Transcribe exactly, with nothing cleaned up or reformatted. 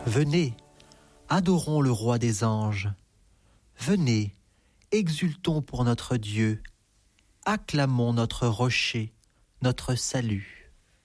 Venez, adorons le roi des anges. Venez, exultons pour notre Dieu. Acclamons notre rocher, notre salut.